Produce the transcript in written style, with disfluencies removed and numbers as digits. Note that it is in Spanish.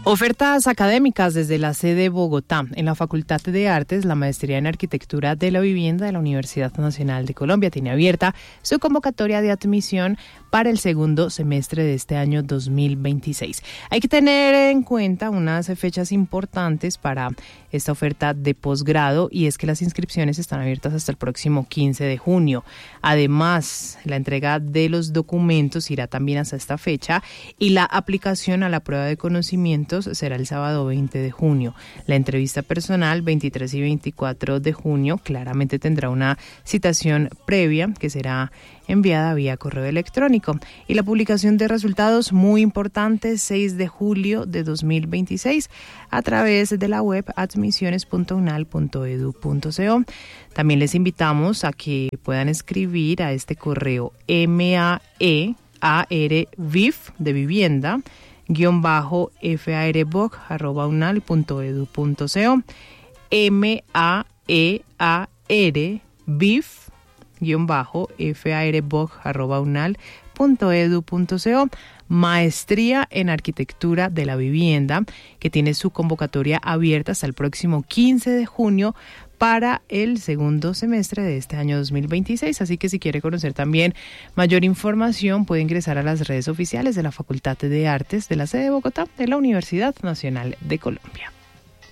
Ofertas académicas desde la sede Bogotá. En la Facultad de Artes, la Maestría en Arquitectura de la Vivienda de la Universidad Nacional de Colombia tiene abierta su convocatoria de admisión para el segundo semestre de este año 2026. Hay que tener en cuenta unas fechas importantes para esta oferta de posgrado, y es que las inscripciones están abiertas hasta el próximo 15 de junio. Además, la entrega de los documentos irá también hasta esta fecha y la aplicación a la prueba de conocimientos será el sábado 20 de junio. La entrevista personal 23 y 24 de junio claramente tendrá una citación previa que será enviada vía correo electrónico, y la publicación de resultados, muy importante, 6 de julio de 2026 a través de la web admisiones.unal.edu.co. También les invitamos a que puedan escribir a este correo maearvif de vivienda _farbog@unal.edu.co, maearbif _farbog@unal.edu.co. Maestría en Arquitectura de la Vivienda, que tiene su convocatoria abierta hasta el próximo 15 de junio para el segundo semestre de este año 2026. Así que si quiere conocer también mayor información, puede ingresar a las redes oficiales de la Facultad de Artes de la sede de Bogotá de la Universidad Nacional de Colombia.